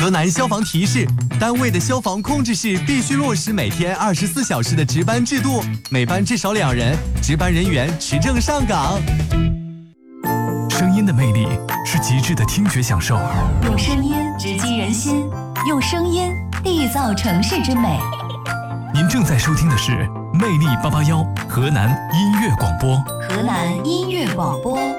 河南消防提示：单位的消防控制室必须落实每天24小时的值班制度，每班至少2人，值班人员持证上岗。 声音的魅力是极致的听觉享受， 用声音直击人心，用声音缔造城市之美。 您正在收听的是魅力881河南音乐广播。 河南音乐广播。